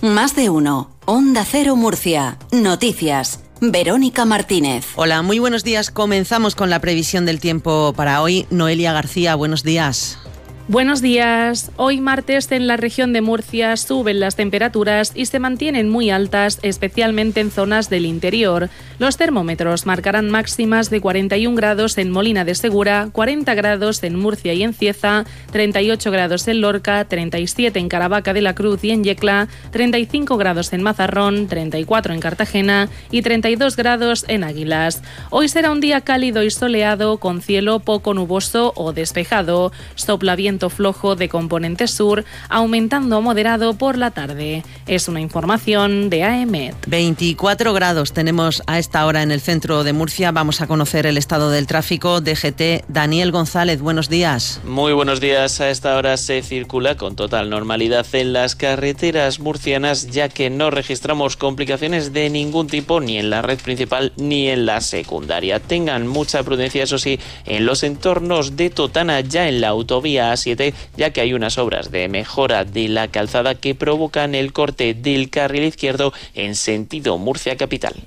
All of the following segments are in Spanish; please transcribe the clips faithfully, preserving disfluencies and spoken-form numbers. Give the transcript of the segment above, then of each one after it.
Más de uno. Onda Cero Murcia. Noticias. Verónica Martínez. Hola, muy buenos días. Comenzamos con la previsión del tiempo para hoy. Noelia García, buenos días. Buenos días. Hoy martes en la región de Murcia suben las temperaturas y se mantienen muy altas, especialmente en zonas del interior. Los termómetros marcarán máximas de cuarenta y un grados en Molina de Segura, cuarenta grados en Murcia y en Cieza, treinta y ocho grados en Lorca, treinta y siete en Caravaca de la Cruz y en Yecla, treinta y cinco grados en Mazarrón, treinta y cuatro en Cartagena y treinta y dos grados en Águilas. Hoy será un día cálido y soleado con cielo poco nuboso o despejado. Sopla viento flojo de componente sur, aumentando a moderado por la tarde. Es una información de A E M E T. veinticuatro grados tenemos a esta hora en el centro de Murcia. Vamos a conocer el estado del tráfico. D G T, Daniel González, buenos días. Muy buenos días. A esta hora se circula con total normalidad en las carreteras murcianas, ya que no registramos complicaciones de ningún tipo ni en la red principal ni en la secundaria. Tengan mucha prudencia, eso sí, en los entornos de Totana, ya en la autovía A siete, ya que hay unas obras de mejora de la calzada que provocan el corte del carril izquierdo en sentido Murcia capital.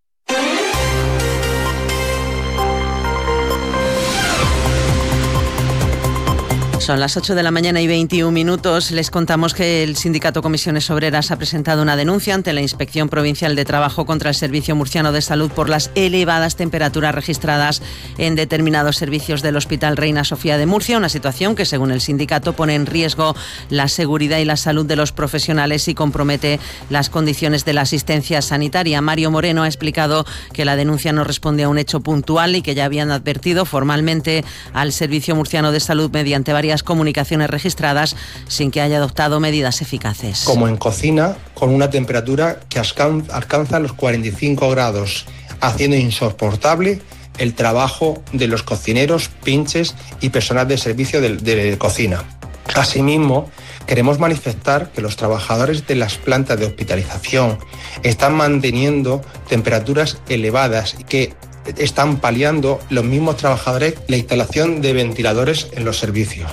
Son las ocho de la mañana y veintiún minutos. Les contamos que el Sindicato Comisiones Obreras ha presentado una denuncia ante la Inspección Provincial de Trabajo contra el Servicio Murciano de Salud por las elevadas temperaturas registradas en determinados servicios del Hospital Reina Sofía de Murcia, una situación que, según el sindicato, pone en riesgo la seguridad y la salud de los profesionales y compromete las condiciones de la asistencia sanitaria. Mario Moreno ha explicado que la denuncia no responde a un hecho puntual y que ya habían advertido formalmente al Servicio Murciano de Salud mediante varias comunicaciones registradas sin que haya adoptado medidas eficaces. Como en cocina, con una temperatura que alcanza los cuarenta y cinco grados, haciendo insoportable el trabajo de los cocineros, pinches y personal de servicio de, de cocina. Asimismo, queremos manifestar que los trabajadores de las plantas de hospitalización están manteniendo temperaturas elevadas y que están paliando los mismos trabajadores la instalación de ventiladores en los servicios.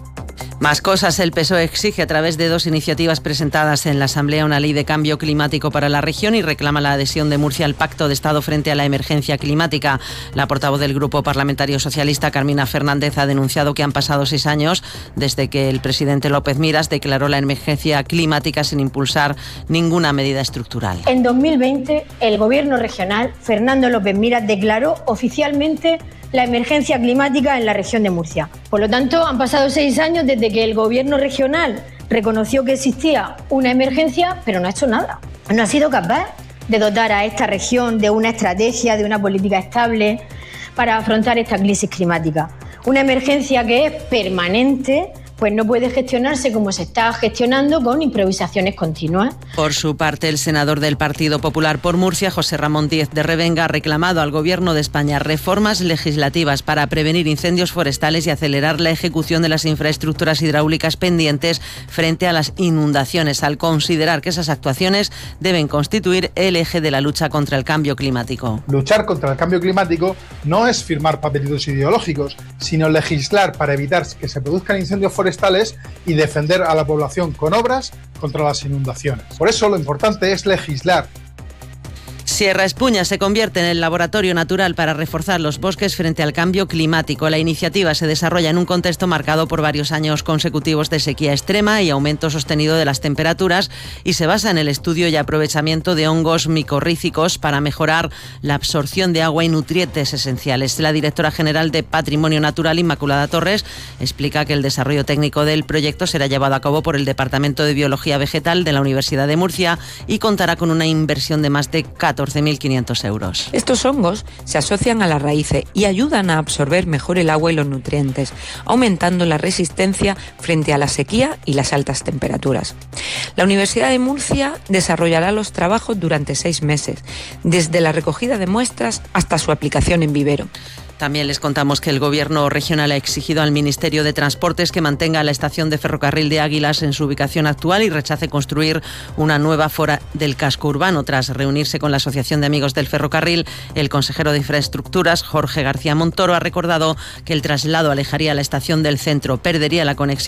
Más cosas. El P S O E exige a través de dos iniciativas presentadas en la Asamblea una ley de cambio climático para la región y reclama la adhesión de Murcia al Pacto de Estado frente a la emergencia climática. La portavoz del Grupo Parlamentario Socialista, Carmina Fernández, ha denunciado que han pasado seis años desde que el presidente López Miras declaró la emergencia climática sin impulsar ninguna medida estructural. En dos mil veinte, el Gobierno regional, Fernando López Miras, declaró oficialmente la emergencia climática en la región de Murcia. Por lo tanto, han pasado seis años desde que el Gobierno regional reconoció que existía una emergencia, pero no ha hecho nada. No ha sido capaz de dotar a esta región de una estrategia, de una política estable para afrontar esta crisis climática. Una emergencia que es permanente, pues no puede gestionarse como se está gestionando, con improvisaciones continuas. Por su parte, el senador del Partido Popular por Murcia, José Ramón Díez de Revenga, ha reclamado al Gobierno de España reformas legislativas para prevenir incendios forestales y acelerar la ejecución de las infraestructuras hidráulicas pendientes frente a las inundaciones, al considerar que esas actuaciones deben constituir el eje de la lucha contra el cambio climático. Luchar contra el cambio climático no es firmar papelitos ideológicos, sino legislar para evitar que se produzcan incendios forestales y defender a la población con obras contra las inundaciones. Por eso lo importante es legislar. Sierra Espuña se convierte en el laboratorio natural para reforzar los bosques frente al cambio climático. La iniciativa se desarrolla en un contexto marcado por varios años consecutivos de sequía extrema y aumento sostenido de las temperaturas y se basa en el estudio y aprovechamiento de hongos micorrícicos para mejorar la absorción de agua y nutrientes esenciales. La directora general de Patrimonio Natural, Inmaculada Torres, explica que el desarrollo técnico del proyecto será llevado a cabo por el Departamento de Biología Vegetal de la Universidad de Murcia y contará con una inversión de más de catorce mil quinientos euros. Estos hongos se asocian a las raíces y ayudan a absorber mejor el agua y los nutrientes, aumentando la resistencia frente a la sequía y las altas temperaturas. La Universidad de Murcia desarrollará los trabajos durante seis meses, desde la recogida de muestras hasta su aplicación en vivero. También les contamos que el Gobierno regional ha exigido al Ministerio de Transportes que mantenga la estación de ferrocarril de Águilas en su ubicación actual y rechace construir una nueva fuera del casco urbano. Tras reunirse con la Asociación de Amigos del Ferrocarril, el consejero de Infraestructuras, Jorge García Montoro, ha recordado que el traslado alejaría la estación del centro, perdería la conexión